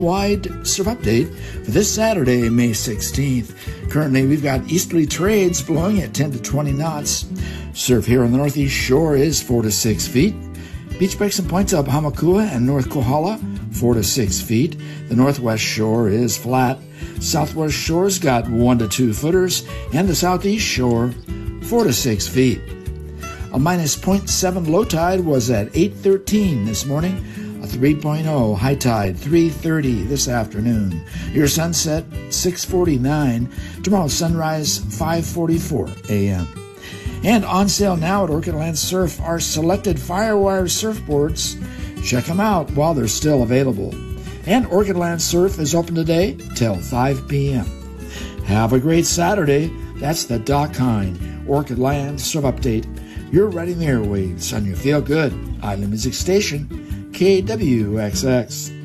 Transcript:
Wide surf update for this Saturday, May 16th. Currently, we've got easterly trades blowing at 10 to 20 knots. Surf here on the northeast shore is 4 to 6 feet. Beach breaks and points up Hamakua and North Kohala, 4 to 6 feet. The northwest shore is flat. Southwest shore's got 1 to 2 footers, and the southeast shore, 4 to 6 feet. A minus 0.7 low tide was at 8:13 this morning. A 3.0 high tide, 3:30 this afternoon. Your sunset, 6:49. Tomorrow's sunrise, 5:44 a.m. And on sale now at Orchid Land Surf are selected Firewire surfboards. Check them out while they're still available. And Orchid Land Surf is open today till 5 p.m. Have a great Saturday. That's the Doc Hine Orchid Land Surf Update. You're riding the airwaves on your Feel Good Island Music Station, KWXX.